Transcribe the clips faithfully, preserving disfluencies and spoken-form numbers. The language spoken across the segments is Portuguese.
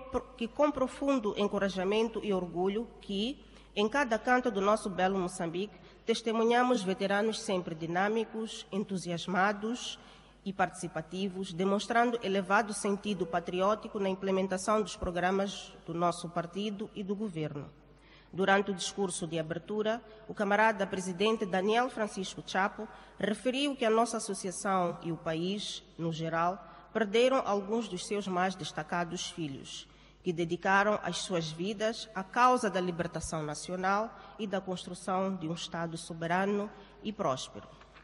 que com profundo encorajamento e orgulho que, em cada canto do nosso belo Moçambique, testemunhamos veteranos sempre dinâmicos, entusiasmados e participativos, demonstrando elevado sentido patriótico na implementação dos programas do nosso partido e do governo. Durante o discurso de abertura, o camarada presidente Daniel Francisco Chapo referiu que a nossa associação e o país, no geral, perderam alguns dos seus mais destacados filhos, que dedicaram as suas vidas à causa da libertação nacional e da construção de um Estado soberano e próspero.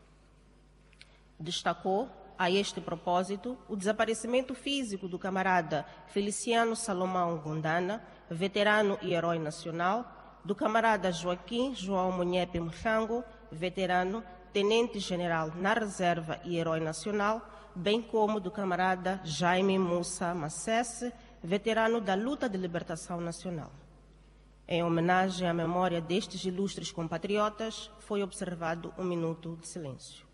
Destacou, a este propósito, o desaparecimento físico do camarada Feliciano Salomão Gondana, veterano e herói nacional, do camarada Joaquim João Munhepe Mchango, veterano, tenente-general na reserva e herói nacional, bem como do camarada Jaime Moussa Massesse, veterano da luta de libertação nacional. Em homenagem à memória destes ilustres compatriotas, foi observado um minuto de silêncio.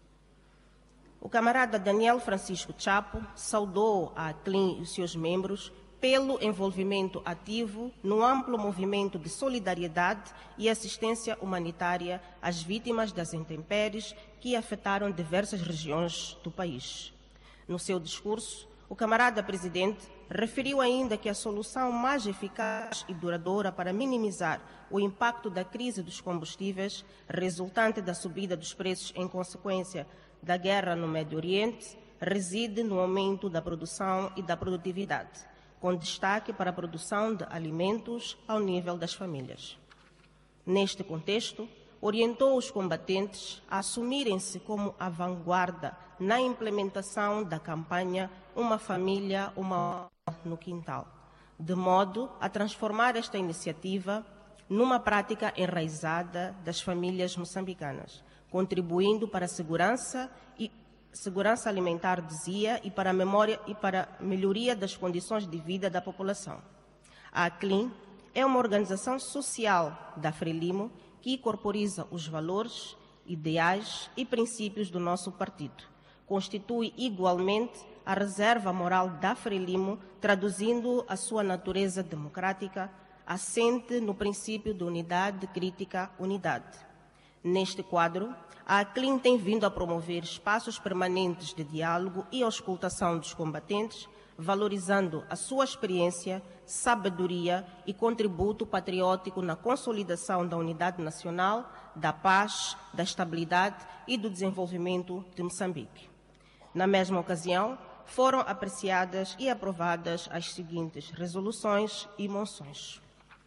O camarada Daniel Francisco Chapo saudou a ACLIN e os seus membros pelo envolvimento ativo no amplo movimento de solidariedade e assistência humanitária às vítimas das intempéries que afetaram diversas regiões do país. No seu discurso, o camarada presidente referiu ainda que a solução mais eficaz e duradoura para minimizar o impacto da crise dos combustíveis resultante da subida dos preços em consequência da guerra no Médio Oriente reside no aumento da produção e da produtividade, com destaque para a produção de alimentos ao nível das famílias. Neste contexto, orientou os combatentes a assumirem-se como a vanguarda na implementação da campanha Uma Família, Uma no Quintal, de modo a transformar esta iniciativa numa prática enraizada das famílias moçambicanas, contribuindo para a segurança e segurança alimentar, dizia, e para a memória e para a melhoria das condições de vida da população. A ACLIN é uma organização social da Frelimo que corporiza os valores, ideais e princípios do nosso partido. Constitui igualmente a reserva moral da Frelimo, traduzindo a sua natureza democrática, assente no princípio de unidade crítica, unidade. Neste quadro, a ACLIN tem vindo a promover espaços permanentes de diálogo e auscultação dos combatentes, valorizando a sua experiência, sabedoria e contributo patriótico na consolidação da unidade nacional, da paz, da estabilidade e do desenvolvimento de Moçambique. Na mesma ocasião, foram apreciadas e aprovadas as seguintes resoluções e moções.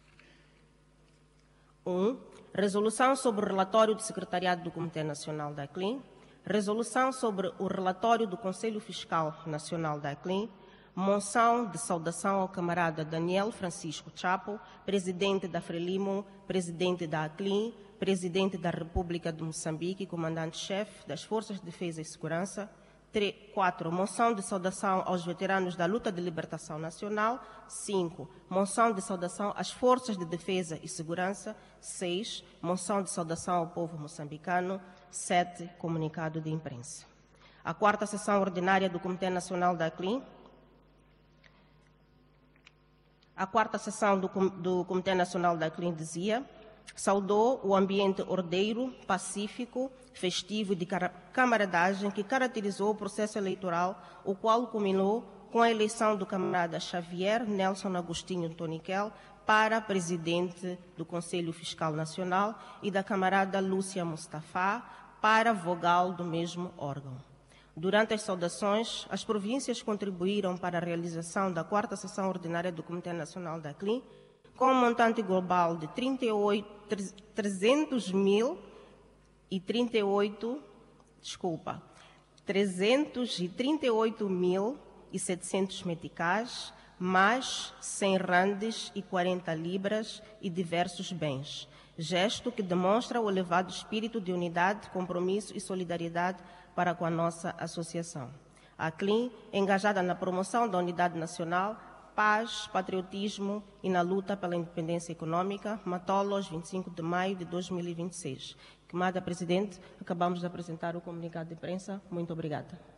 um. Resolução sobre o relatório do Secretariado do Comitê Nacional da ACLIN. Resolução sobre o relatório do Conselho Fiscal Nacional da ACLIN. Moção de saudação ao camarada Daniel Francisco Chapo, presidente da Frelimo, presidente da ACLIN, presidente da República de Moçambique e comandante-chefe das Forças de Defesa e Segurança. quatro. Moção de saudação aos veteranos da luta de libertação nacional. cinco. Moção de saudação às Forças de Defesa e Segurança. seis. Moção de saudação ao povo moçambicano. sete. Comunicado de imprensa. A quarta sessão ordinária do Comitê Nacional da ACLIN. A quarta sessão do, do Comitê Nacional da ACLIN dizia: saudou o ambiente ordeiro, pacífico, festivo e de camaradagem que caracterizou o processo eleitoral, o qual culminou com a eleição do camarada Xavier Nelson Agostinho Toniquel para presidente do Conselho Fiscal Nacional e da camarada Lúcia Mustafa para vogal do mesmo órgão. Durante as saudações, as províncias contribuíram para a realização da quarta sessão ordinária do Comitê Nacional da ACLIN, com um montante global de trezentos mil e trinta e oito, desculpa, trezentos e trinta e oito mil e setecentos meticais, mais cem randes e quarenta libras e diversos bens. Gesto que demonstra o elevado espírito de unidade, compromisso e solidariedade para com a nossa associação. A ACLIN, engajada na promoção da unidade nacional, paz, patriotismo e na luta pela independência econômica, Matolos, vinte e cinco de maio de dois mil e vinte e seis. Camarada Presidente, acabamos de apresentar o comunicado de imprensa. Muito obrigada.